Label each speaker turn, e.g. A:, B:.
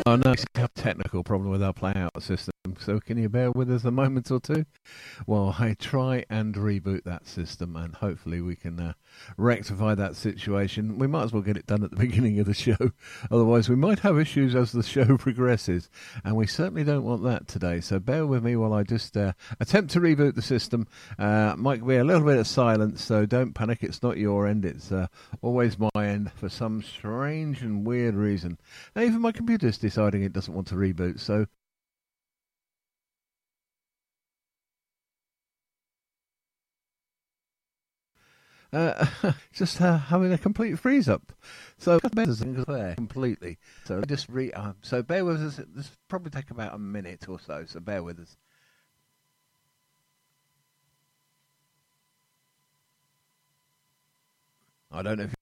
A: Oh no, we have a technical problem with our playout system, so can you bear with us a moment or two while I try and reboot that system, and hopefully we can rectify that situation. We might as well get it done at the beginning of the show, otherwise we might have issues as the show progresses, and we certainly don't want that today. So bear with me while I just attempt to reboot the system. Might be a little bit of silence, so don't panic, it's not your end, it's always my end for some strange and weird reason. And even my computer's deciding it doesn't want to reboot, so just having a complete freeze up. So there completely. So just so bear with us. This will probably take about a minute or so. So bear with us. I don't know if